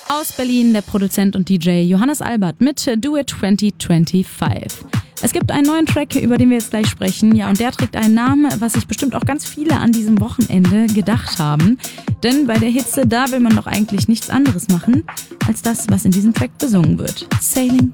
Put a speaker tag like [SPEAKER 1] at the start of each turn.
[SPEAKER 1] Aus Berlin der Produzent und DJ Johannes Albert mit Do It 2025. Es gibt einen neuen Track, über den wir jetzt gleich sprechen. Ja, und der trägt einen Namen, was sich bestimmt auch ganz viele an diesem Wochenende gedacht haben. Denn bei der Hitze, da will man doch eigentlich nichts anderes machen, als das, was in diesem Track besungen wird. Sailing